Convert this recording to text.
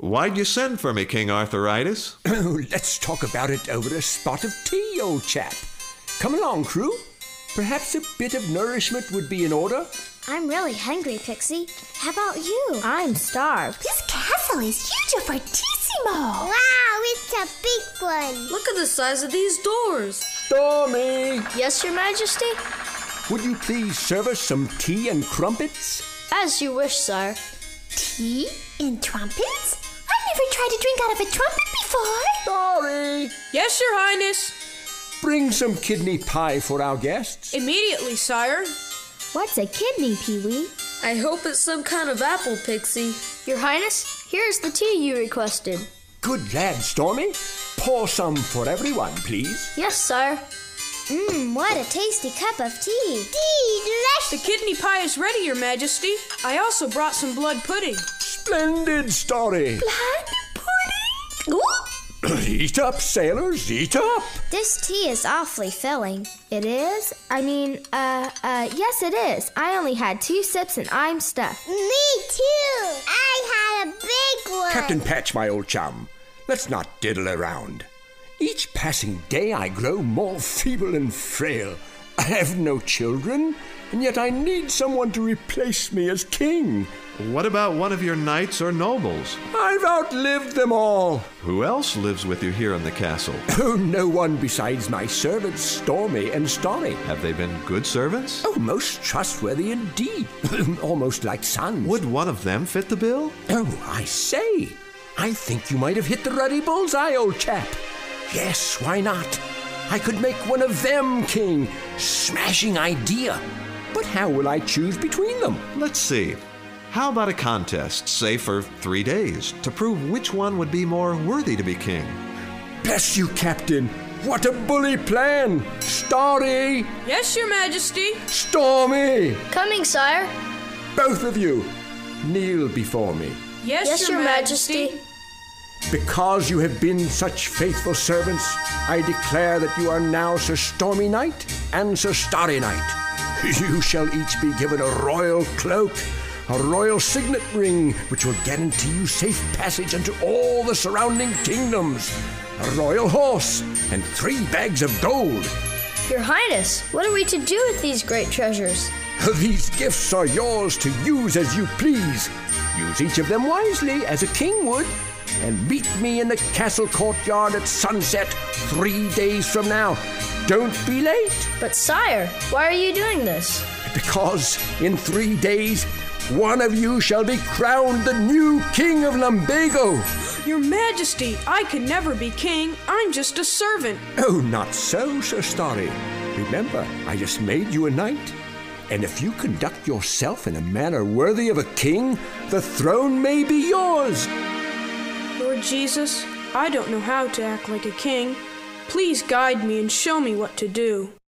Why'd you send for me, King Arthuritis? Let's talk about it over a spot of tea, old chap. Come along, crew. Perhaps a bit of nourishment would be in order. I'm really hungry, Pixie. How about you? I'm starved. This castle is huge fortissimo. Wow, it's a big one. Look at the size of these doors. Stormy! Yes, Your Majesty? Would you please serve us some tea and crumpets? As you wish, sire. Tea and trumpets? I've never tried to drink out of a trumpet before. Stormy! Yes, Your Highness. Bring some kidney pie for our guests. Immediately, sire. What's a kidney, Pee-wee? I hope it's some kind of apple, Pixie. Your Highness, here's the tea you requested. Good lad, Stormy. Pour some for everyone, please. Yes, sire. What a tasty cup of tea. Delicious. The kidney pie is ready, Your Majesty. I also brought some blood pudding. Splendid, Stormy. Blood pudding? Eat up, sailors, eat up. This tea is awfully filling. It is? Yes it is. I only had 2 sips and I'm stuffed. Me too. I had a big one. Captain Patch, my old chum, let's not diddle around. Each passing day I grow more feeble and frail. I have no children, and yet I need someone to replace me as king. What about one of your knights or nobles? I've outlived them all. Who else lives with you here in the castle? Oh, no one besides my servants, Stormy and Starry. Have they been good servants? Oh, most trustworthy indeed. Almost like sons. Would one of them fit the bill? Oh, I say. I think you might have hit the ruddy bullseye, old chap. Yes, why not? I could make one of them king. Smashing idea. But how will I choose between them? Let's see. How about a contest, say for 3 days, to prove which one would be more worthy to be king? Bless you, Captain. What a bully plan. Starry. Yes, Your Majesty. Stormy. Coming, sire. Both of you, kneel before me. Yes, Your Majesty. Because you have been such faithful servants, I declare that you are now Sir Stormy Knight and Sir Starry Knight. You shall each be given a royal cloak, a royal signet ring, which will guarantee you safe passage into all the surrounding kingdoms, a royal horse, and 3 bags of gold. Your Highness, what are we to do with these great treasures? These gifts are yours to use as you please. Use each of them wisely, as a king would. And meet me in the castle courtyard at sunset 3 days from now. Don't be late. But sire, why are you doing this? Because in 3 days, one of you shall be crowned the new king of Lumbago. Your Majesty, I could never be king. I'm just a servant. Oh, not so, Sir Starry. Remember, I just made you a knight. And if you conduct yourself in a manner worthy of a king, the throne may be yours. Lord Jesus, I don't know how to act like a king. Please guide me and show me what to do.